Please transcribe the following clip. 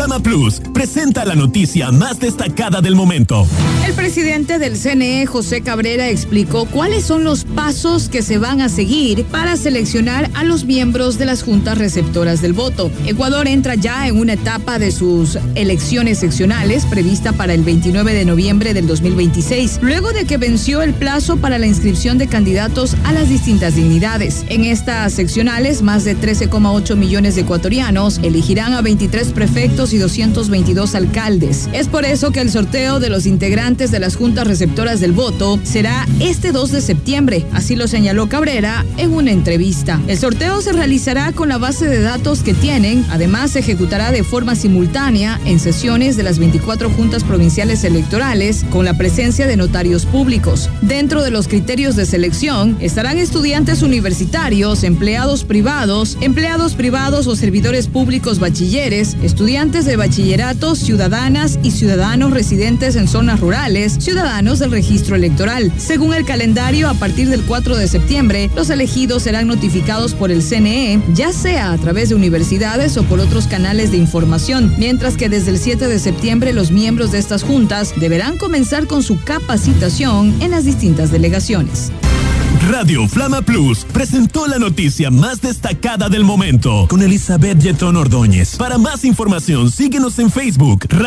Flama Plus presenta la noticia más destacada del momento. El presidente del CNE, José Cabrera, explicó cuáles son los pasos que se van a seguir para seleccionar a los miembros de las juntas receptoras del voto. Ecuador entra ya en una etapa de sus elecciones seccionales prevista para el 29 de noviembre del 2026, luego de que venció el plazo para la inscripción de candidatos a las distintas dignidades. En estas seccionales, más de 13,8 millones de ecuatorianos elegirán a 23 prefectos y 222 alcaldes. Es por eso que el sorteo de los integrantes de las juntas receptoras del voto será este 2 de septiembre, así lo señaló Cabrera en una entrevista. El sorteo se realizará con la base de datos que tienen, además se ejecutará de forma simultánea en sesiones de las 24 juntas provinciales electorales con la presencia de notarios públicos. Dentro de los criterios de selección estarán estudiantes universitarios, empleados privados o servidores públicos bachilleres, estudiantes de bachillerato, ciudadanas y ciudadanos residentes en zonas rurales, ciudadanos del registro electoral. Según el calendario, a partir del 4 de septiembre, los elegidos serán notificados por el CNE, ya sea a través de universidades o por otros canales de información, mientras que desde el 7 de septiembre los miembros de estas juntas deberán comenzar con su capacitación en las distintas delegaciones. Radio Flama Plus presentó la noticia más destacada del momento con Elizabeth Yetón Ordóñez. Para más información, síguenos en Facebook.